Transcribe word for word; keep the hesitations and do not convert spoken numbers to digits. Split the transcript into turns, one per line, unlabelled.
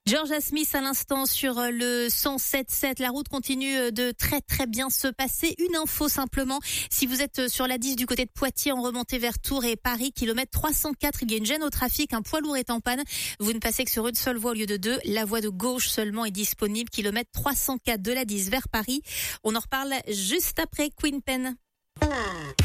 Georgia Smith à l'instant sur le cent sept sept. La route continue de très très bien se passer. Une info simplement, si vous êtes sur la dix du côté de Poitiers en remontée vers Tours et Paris, kilomètre trois cent quatre, il y a une gêne au trafic, un poids lourd est en panne. Vous ne passez que sur une seule voie au lieu de deux. La voie de gauche seulement est disponible, kilomètre trois cent quatre de la dix vers Paris. On en reparle juste après Queen Pen.